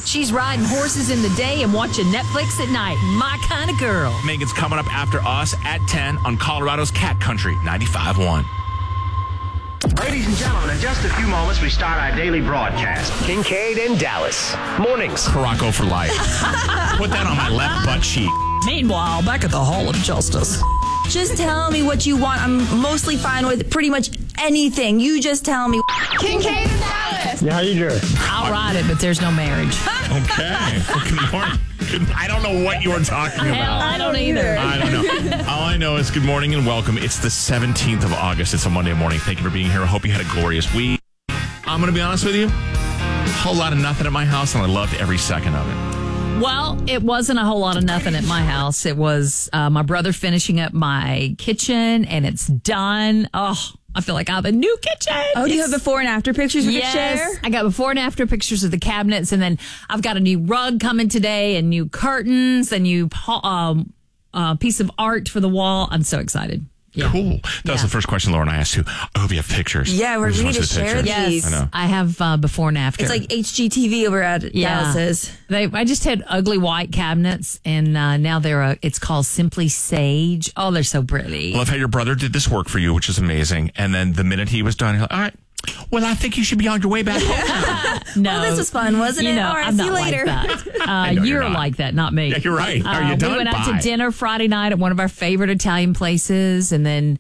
She's riding horses in the day and watching Netflix at night. My kind of girl. Megan's coming up after us at 10 on Colorado's Cat Country 95.1. Ladies and gentlemen, in just a few moments, we start our daily broadcast. Kincaid and Dallas. Mornings. Caraco for life. Put that on my left butt cheek. Meanwhile, back at the Hall of Justice. Just tell me what you want. I'm mostly fine with pretty much anything. You just tell me. Kincaid and Dallas. Yeah, how you doing? I'll ride it, but there's no marriage. Okay. Well, good morning. I don't know what you were talking about. I don't either. I don't know. All I know is good morning and welcome. It's the 17th of August. It's a Monday morning. Thank you for being here. I hope you had a glorious week. I'm going to be honest with you. A whole lot of nothing at my house, and I loved every second of it. Well, it wasn't a whole lot of nothing at my house. It was my brother finishing up my kitchen, and it's done. Oh, I feel like I have a new kitchen. Oh, do you have before and after pictures we could share? I got before and after pictures of the cabinets, and then I've got a new rug coming today, and new curtains, a new piece of art for the wall. I'm so excited. Yeah. Cool. That was the first question Lauren I asked you. I hope you have pictures. Yeah, we need to share these. Yes, I have before and after. It's like HGTV over at Dallas's. I just had ugly white cabinets, and now it's called Simply Sage. Oh, they're so pretty. I love how your brother did this work for you, which is amazing. And then the minute he was done, he's like, all right, well, I think you should be on your way back home. No. Well, this was fun, wasn't it? All right, I'm see you not later. Like that. You're like that, not me. Yeah, you're right. Are you done? We went out to dinner Friday night at one of our favorite Italian places, and then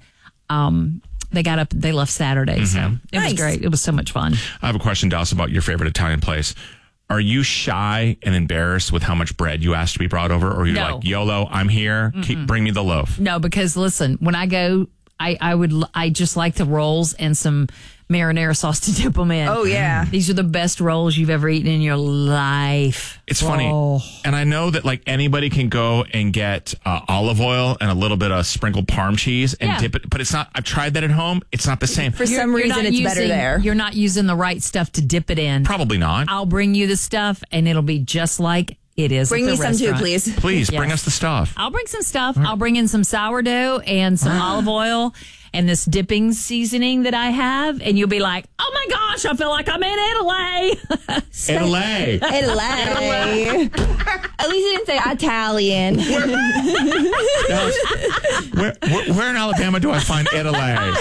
they got up. They left Saturday, so it was great. It was so much fun. I have a question, Dallas, about your favorite Italian place. Are you shy and embarrassed with how much bread you asked to be brought over, or are you like, YOLO, I'm here, bring me the loaf? No, because listen, when I go, I just like the rolls and some marinara sauce to dip them in. Oh, yeah. These are the best rolls you've ever eaten in your life. It's funny. And I know that like anybody can go and get olive oil and a little bit of sprinkled Parm cheese and dip it. But it's not, I've tried that at home. It's not the same. For some reason, it's better there. You're not using the right stuff to dip it in. Probably not. I'll bring you the stuff and it'll be just like it is. Bring me some too, restaurant. please. Please bring us the stuff. I'll bring some stuff. I'll bring in some sourdough and some olive oil and this dipping seasoning that I have. And you'll be like, oh my gosh, I feel like I'm in Italy. Italy. Italy. At least you didn't say Italian. Where in Alabama do I find Italy?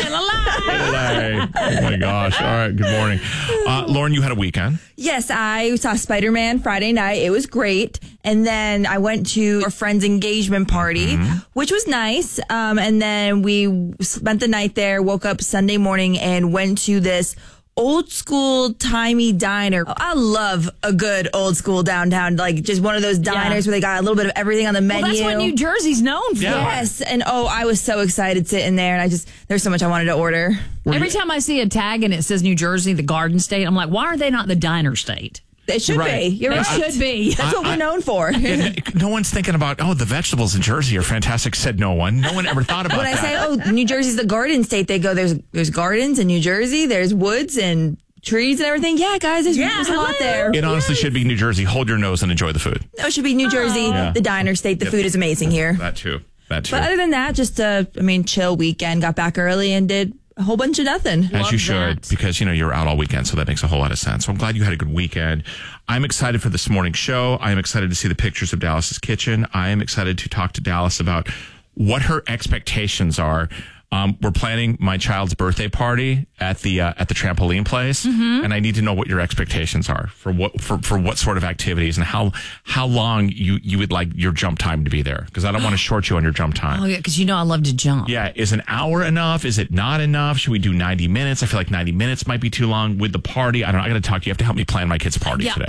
Italy. Oh my gosh. All right. Good morning. Lauren, you had a weekend. Yes, I saw Spider-Man Friday night. It was great. And then I went to a friend's engagement party, which was nice. And then we spent the night there, woke up Sunday morning and went to this old school timey diner. I love a good old school downtown, like just one of those diners where they got a little bit of everything on the menu. Well, that's what New Jersey's known for. Yes. And I was so excited sitting there, and there's so much I wanted to order. Every time I see a tag and it says New Jersey, the Garden State, I'm like, why are they not the diner state? It should be. You're right. It should be. That's what we're known for. No one's thinking about, the vegetables in Jersey are fantastic, said no one. No one ever thought about that. When I say, New Jersey's the garden state, they go, there's gardens in New Jersey, there's woods and trees and everything. Yeah, guys, there's a lot there. It honestly should be New Jersey. Hold your nose and enjoy the food. No, it should be New Jersey, the diner state. The food is amazing here. That too. But other than that, just chill weekend. Got back early and did a whole bunch of nothing. As you should, because you're out all weekend, so that makes a whole lot of sense. So I'm glad you had a good weekend. I'm excited for this morning's show. I am excited to see the pictures of Dallas's kitchen. I am excited to talk to Dallas about what her expectations are. We're planning my child's birthday party at the trampoline place, and I need to know what your expectations are for what sort of activities and how long you would like your jump time to be there, because I don't want to short you on your jump time. Oh yeah, because I love to jump. Yeah, is an hour enough? Is it not enough? Should we do 90 minutes? I feel like 90 minutes might be too long with the party. I don't know. I got to talk to you. You have to help me plan my kid's party today.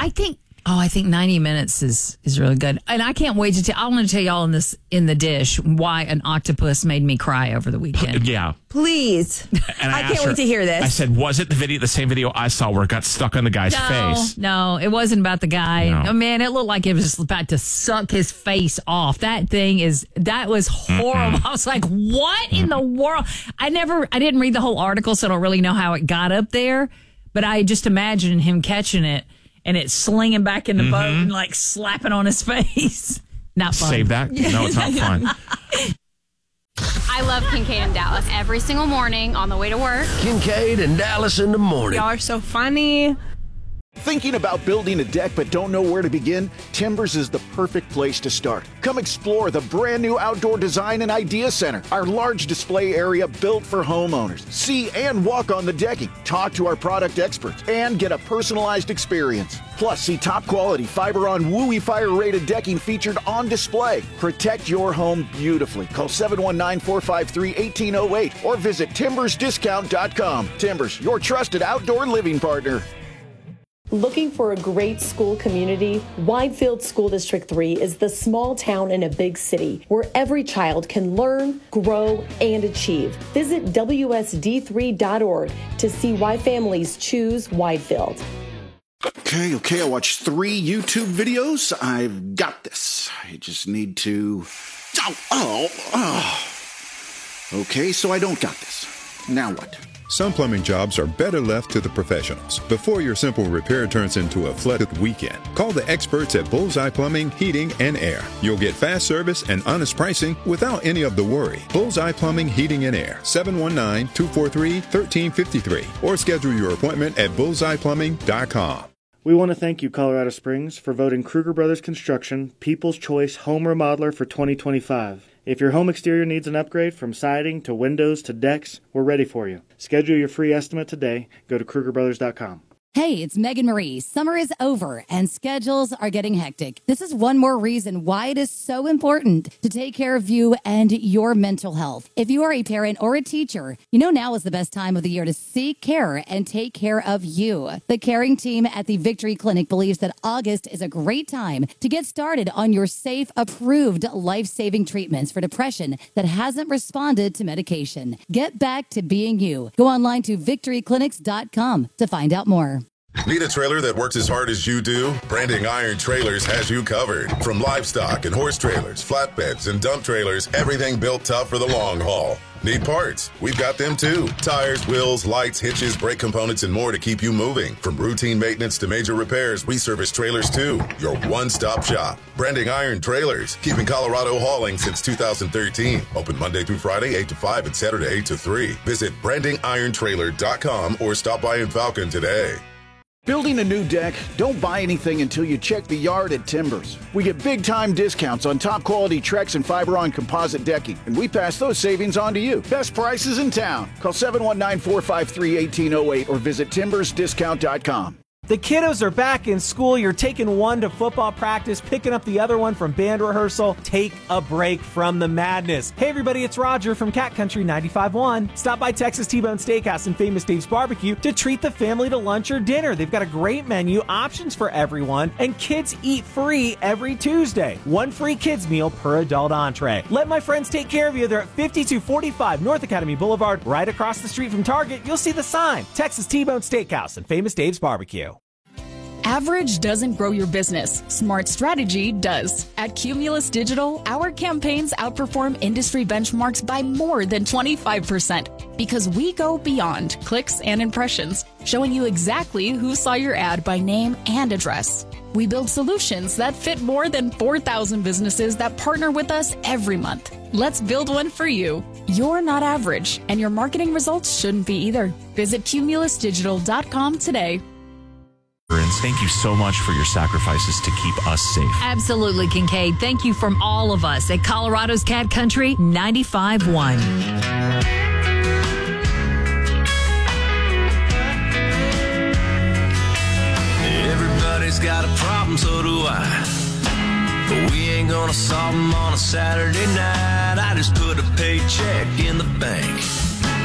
I think 90 minutes is really good. And I can't wait to I want to tell y'all in the dish why an octopus made me cry over the weekend. Yeah. Please. And I can't wait to hear this. I said, was it the same video I saw where it got stuck on the guy's face? No, it wasn't about the guy. No. Oh, man, it looked like it was just about to suck his face off. That was horrible. I was like, what in the world? I didn't read the whole article, so I don't really know how it got up there. But I just imagined him catching it and it's slinging back in the boat and like slapping on his face. Not fun. Save that? No, it's not fun. I love Kincaid and Dallas every single morning on the way to work. Kincaid and Dallas in the morning. Y'all are so funny. Thinking about building a deck but don't know where to begin? Timbers is the perfect place to start. Come explore the brand new Outdoor Design and Idea Center, our large display area built for homeowners. See and walk on the decking, talk to our product experts, and get a personalized experience. Plus, see top quality Fiberon WUI fire rated decking featured on display. Protect your home beautifully. Call 719-453-1808 or visit timbersdiscount.com. Timbers, your trusted outdoor living partner. Looking for a great school community? Widefield School District 3 is the small town in a big city where every child can learn, grow, and achieve. Visit WSD3.org to see why families choose Widefield. Okay, I watched 3 YouTube videos. I've got this. I just need to... Okay, so I don't got this. Now what? Some plumbing jobs are better left to the professionals before your simple repair turns into a flooded weekend. Call the experts at Bullseye Plumbing, Heating, and Air. You'll get fast service and honest pricing without any of the worry. Bullseye Plumbing, Heating, and Air, 719-243-1353, or schedule your appointment at bullseyeplumbing.com. We want to thank you, Colorado Springs, for voting Kruger Brothers Construction People's Choice Home Remodeler for 2025. If your home exterior needs an upgrade from siding to windows to decks, we're ready for you. Schedule your free estimate today. Go to KrugerBrothers.com. Hey, it's Megan Marie. Summer is over and schedules are getting hectic. This is one more reason why it is so important to take care of you and your mental health. If you are a parent or a teacher, you know now is the best time of the year to seek care and take care of you. The caring team at the Victory Clinic believes that August is a great time to get started on your safe, approved, life-saving treatments for depression that hasn't responded to medication. Get back to being you. Go online to victoryclinics.com to find out more. Need a trailer that works as hard as you do? Branding Iron Trailers has you covered. From livestock and horse trailers, flatbeds, and dump trailers, everything built tough for the long haul. Need parts? We've got them too. Tires, wheels, lights, hitches, brake components, and more to keep you moving. From routine maintenance to major repairs, we service trailers too. Your one-stop shop. Branding Iron Trailers. Keeping Colorado hauling since 2013. Open Monday through Friday, 8 to 5 and Saturday, 8 to 3. Visit brandingirontrailer.com or stop by in Falcon today. Building a new deck? Don't buy anything until you check the yard at Timbers. We get big-time discounts on top-quality Trex and Fiberon composite decking, and we pass those savings on to you. Best prices in town. Call 719-453-1808 or visit timbersdiscount.com. The kiddos are back in school. You're taking one to football practice, picking up the other one from band rehearsal. Take a break from the madness. Hey everybody, it's Roger from Cat Country 95.1. Stop by Texas T-Bone Steakhouse and Famous Dave's Barbecue to treat the family to lunch or dinner. They've got a great menu, options for everyone, and kids eat free every Tuesday. One free kids meal per adult entree. Let my friends take care of you. They're at 5245 North Academy Boulevard, right across the street from Target. You'll see the sign, Texas T-Bone Steakhouse and Famous Dave's Barbecue. Average doesn't grow your business. Smart strategy does. At Cumulus Digital, our campaigns outperform industry benchmarks by more than 25% because we go beyond clicks and impressions, showing you exactly who saw your ad by name and address. We build solutions that fit more than 4,000 businesses that partner with us every month. Let's build one for you. You're not average, and your marketing results shouldn't be either. Visit cumulusdigital.com today. Thank you so much for your sacrifices to keep us safe. Absolutely, Kincaid. Thank you from all of us at Colorado's Cat Country 95.1. Everybody's got a problem, so do I. But we ain't gonna solve them on a Saturday night. I just put a paycheck in the bank.